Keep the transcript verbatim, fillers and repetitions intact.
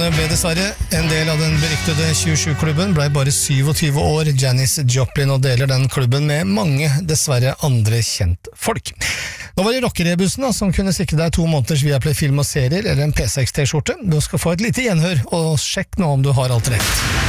ble dessverre en del av den beryktede tjuesju-klubben, ble bare syvogtyve år. Janis Joplin, og deler den klubben med mange, dessverre andre kjent folk. Nå var det rockerebussen da, som kunne sikre deg to måneders Viaplay film og serier, eller en P seks T-skjorte. Du skal få et lite gjenhør, og sjekk nå om du har alt rett.